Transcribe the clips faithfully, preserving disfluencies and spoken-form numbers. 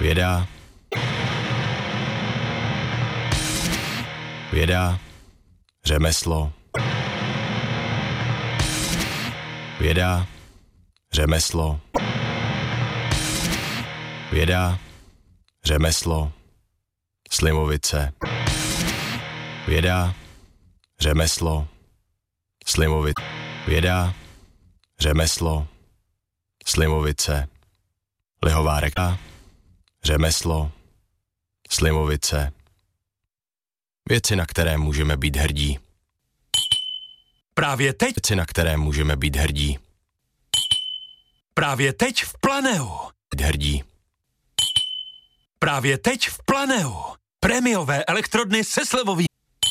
Věda. Věda. Řemeslo. Věda. Řemeslo. Věda. Řemeslo. Slimovice. Věda. Řemeslo. Slimovice. Věda. Řemeslo. Slimovice. Lihová reka. Řemeslo. Slimovice. Věci, na které můžeme být hrdí. Právě teď, Věci, na které můžeme být hrdí. právě teď v Planeu. Hrdí. Právě teď v Planeu. Prémiové elektrodny se slevový.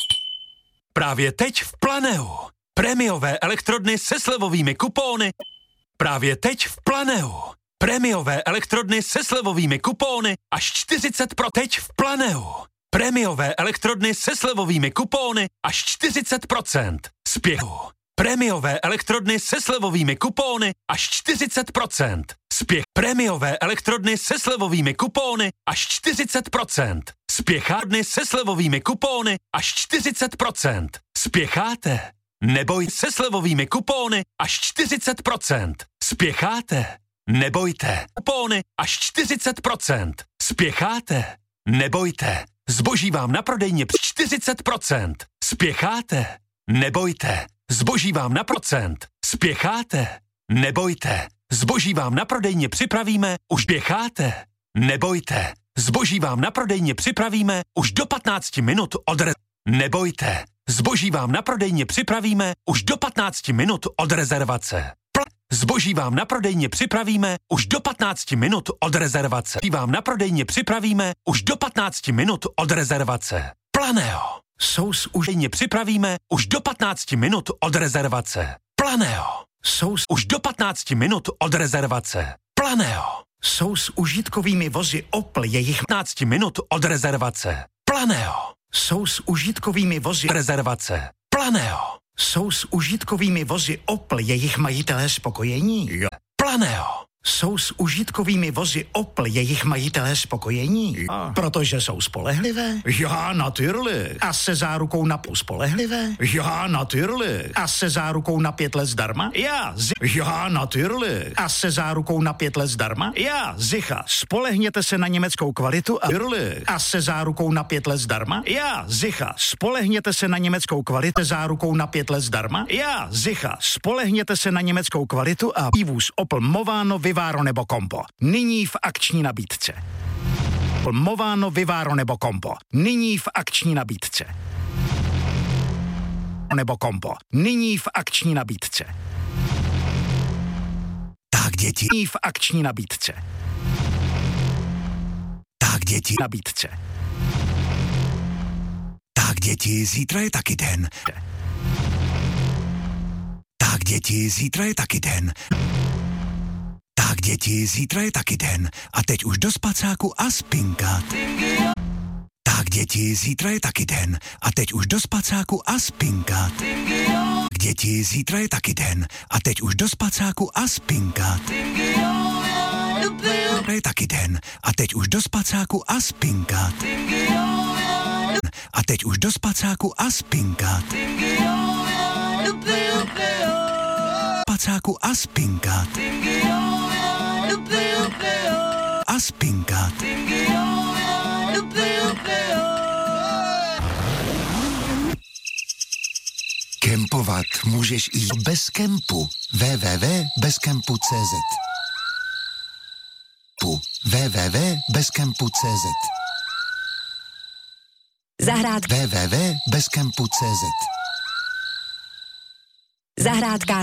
Právě teď v Planeu. Prémiové elektrodny se slevovými kupóny. Právě teď v Planeu. Prémiové elektrodny se slevovými kupóny až čtyřicet procent. Teď v Planeu. Prémiové elektrodny se slevovými kupóny až čtyřicet procent. Spěchu. Prémiové elektrodny se slevovými kupóny až čtyřicet procent. Spěch. Prémiové elektrodny se slevovými kupóny až čtyřicet procent. Spěchárny se slevovými kupóny až čtyřicet procent. Spěcháte? Neboj se slevovými kupóny až čtyřicet procent. Spěcháte? Nebojte. Kupóny až čtyřicet procent. Spěcháte? Nebojte. Zboží vám na prodejně při čtyřicet procent. Spěcháte? Nebojte. Zboží vám na procent. Spěcháte? Nebojte. Zboží vám na prodejně připravíme. Už spěcháte? Nebojte. Zboží vám na prodejně připravíme už do patnácti minut od re... Nebojte. Zboží vám na prodejně připravíme už do patnácti minut od rezervace. Pl- Zboží vám na prodejně připravíme už do patnácti minut od rezervace. Zboží vám na prodejně připravíme už do patnácti minut od rezervace. Planeo. Sous už připravíme už do patnácti minut od rezervace. Planeo. Sous už do patnácti minut od rezervace. Planeo. Jsou s užitkovými vozy Opel, jejich patnácti minut od rezervace. Planeo. Jsou s užitkovými vozy rezervace. Planeo. Jsou s užitkovými vozy Opel, jejich majitelé spokojení? Jo. Planeo. Jsou s užitkovými vozy Opel, jejich majitelé spokojení? Jo. Protože jsou spolehlivé? Ja, natürlich. A se zárukou na půl spolehlivé? Ja, natürlich. A se zárukou na pět let zdarma? Ja, zi- ja, natürlich. A se zárukou na pět let zdarma? Ja, zicha. Spolehněte se na německou kvalitu a a se zárukou na pět let zdarma? Ja, zicha. Spolehněte se na německou kvalitu se zárukou na pět let zdarma? Ja, zicha. Spolehněte se na německou kvalitu a vývůz Opel Movano, Vivaro nebo Compo. Nyní v akční nabídce. Movano, Vivaro nebo Compo. Nyní v akční nabídce. Nebo Compo. Nyní v akční nabídce. Tak děti. Nyní v akční nabídce. Tak děti. Nabídce. Tak děti, zítra je taky den. Tak děti, zítra je taky den. Tak děti, zítra je taky den. A teď už do spacáku a spinkat. Tak děti, zítra je taky den. A teď už do spacáku a spinkat. Tak děti, zítra je taky den. A teď už do spacáku a spinkat. Zítra je taky den. A teď už do spacáku a spinkat. A teď už do spacáku a spinkat. Spacáku a spinkat. A spinkat. Kempovat můžeš i bez kempu. w w w tečka bezkempu tečka cz w w w tečka bezkempu tečka cz Zahrádka. w w w tečka bezkempu tečka cz Zahrádka.